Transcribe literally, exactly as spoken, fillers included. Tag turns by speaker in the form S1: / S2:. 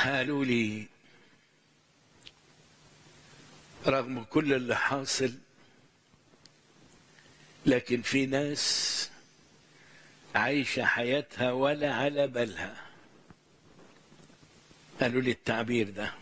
S1: قالوا لي رغم كل اللي حاصل لكن في ناس عايشة حياتها ولا على بالها. قالوا لي التعبير ده